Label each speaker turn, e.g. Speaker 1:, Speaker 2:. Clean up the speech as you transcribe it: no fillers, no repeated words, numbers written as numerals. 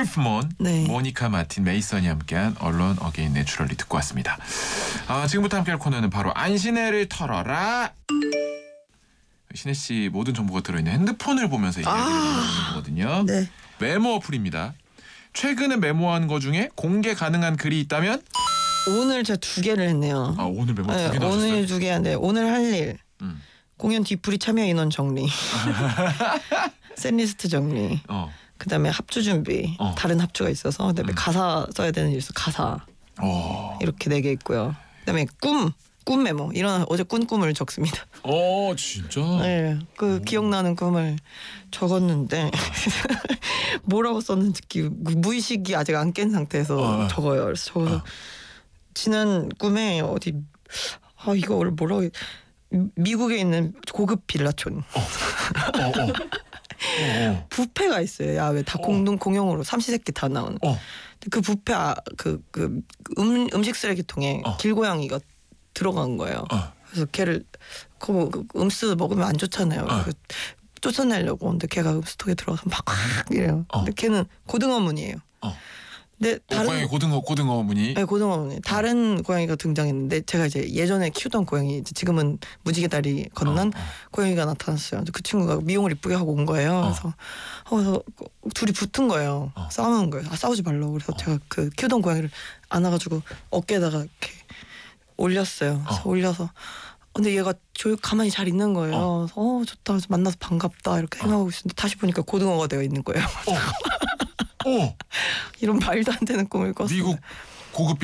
Speaker 1: 울프몬,
Speaker 2: 네.
Speaker 1: 모니카 마틴, 메이선이 함께한 언론 어게인 내추럴리 듣고 왔습니다. 지금부터 함께할 코너는 바로 안신혜를 털어라. 신혜 씨 모든 정보가 들어있는 핸드폰을 보면서 이야기를 나누는 거거든요.
Speaker 2: 네.
Speaker 1: 메모 어플입니다. 최근에 메모한 거 중에 공개 가능한 글이 있다면?
Speaker 2: 오늘 제가 2개를 했네요.
Speaker 1: 오늘 메모
Speaker 2: 네,
Speaker 1: 2개나 하셨어요?
Speaker 2: 오늘 2개 한데 오늘 할 일. 공연 뒤풀이 참여 인원 정리. 셋리스트 정리. 그다음에 합주 준비. 다른 합주가 있어서 그다음에 가사 써야 되는 일 있어. 가사. 이렇게 4개 있고요. 그다음에 꿈 메모. 어제 꾼 꿈을 적습니다.
Speaker 1: 진짜?
Speaker 2: 네, 기억나는 꿈을 적었는데 뭐라고 썼는지 무의식이 아직 안 깬 상태에서 적어요. 그래서 적어서 지난 꿈에 어디 이거 뭐라고 미국에 있는 고급 빌라촌 뷔페가 있어요. 야외 다 공용으로 삼시세끼 다 나오는. 그 뷔페 음식 쓰레기통에 길고양이가 들어간 거예요. 그래서 걔를 음수 먹으면 안 좋잖아요. 쫓아내려고. 근데 걔가 음수통에 들어가서 막 이래요. 근데 걔는 고등어 문이에요. 근데
Speaker 1: 고양이 고등어 무늬.
Speaker 2: 네, 고등어 무늬. 다른 고양이가 등장했는데 제가 이제 예전에 키우던 고양이, 지금은 무지개 다리 건넌 고양이가 나타났어요. 그 친구가 미용을 이쁘게 하고 온 거예요. 그래서 둘이 붙은 거예요. 싸우는 거예요. 싸우지 말라고. 그래서 제가 그 키우던 고양이를 안아가지고 어깨에다가 이렇게 올렸어요. 그래서 올려서 근데 얘가 가만히 잘 있는 거예요. 그래서 좋다. 만나서 반갑다 이렇게 생각하고 있었는데 다시 보니까 고등어가 되어 있는 거예요. 이런 말도 안 되는 꿈을 꿨어요.
Speaker 1: 미국 고급